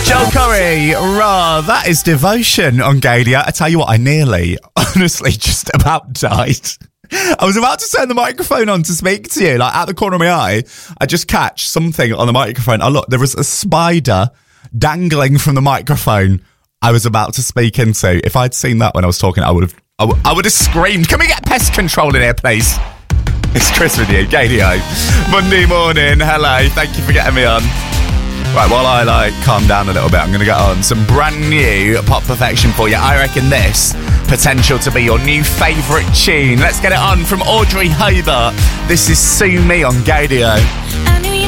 Joel Corey, raw, that is devotion on Gadia. I tell you what, I nearly, honestly, just about died. I was about to turn the microphone on to speak to you, like out the corner of my eye. I just catch something on the microphone. Oh, look, there was a spider dangling from the microphone I was about to speak into. If I'd seen that when I was talking, I would have screamed, "Can we get pest control in here, please?" It's Chris with you, Gadio. Monday morning, hello, thank you for getting me on. Right, while I calm down a little bit, I'm going to get on some brand new pop perfection for you. I reckon this potential to be your new favourite tune. Let's get it on from Audrey Hobart. This is Sue Me on Gadio.